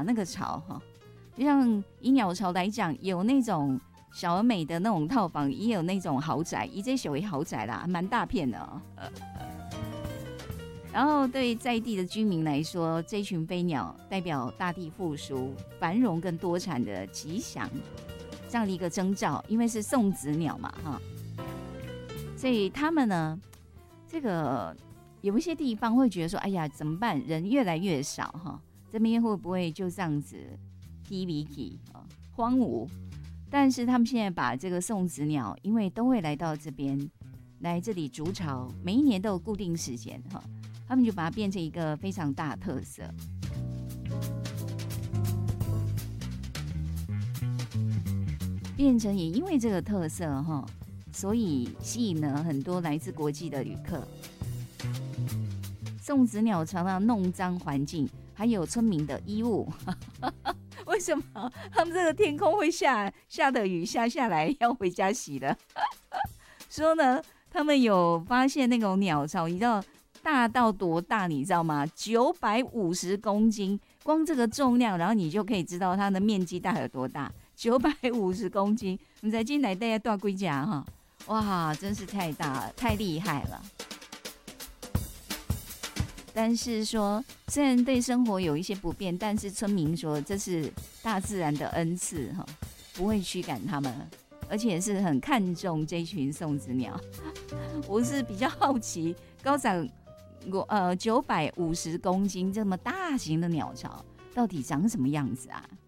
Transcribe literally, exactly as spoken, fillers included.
啊，那个巢哈，就像以鸟巢来讲，有那种小而美的那种套房，也有那种豪宅，以这属于豪宅啦，蛮大片的哦。然后对在地的居民来说，这群飞鸟代表大地复苏、繁荣跟多产的吉祥这样的一个征兆，因为是送子鸟嘛，哈，所以他们呢，这个有一些地方会觉得说，哎呀，怎么办？人越来越少，哈，这边会不会就这样子低离奇啊，荒芜？但是他们现在把这个送子鸟，因为都会来到这边，来这里筑巢，每一年都有固定时间，哈。他们就把它变成一个非常大的特色，变成也因为这个特色哈，所以吸引了很多来自国际的旅客。送子鸟常常弄脏环境，还有村民的衣物。为什么他们这个天空会下下的雨下下来要回家洗的？说呢，他们有发现那种鸟巢，你知道大到多大你知道吗？九百五十公斤，光这个重量，然后你就可以知道它的面积大概有多大。九百五十公斤，你在进来大概大龟甲哈，哇，真是太大了，太厉害了。但是说，虽然对生活有一些不便，但是村民说这是大自然的恩赐哈，不会驱赶他们，而且是很看重这群送子鸟。我是比较好奇，高长呃九百五十公斤这么大型的鸟巢到底长什么样子啊？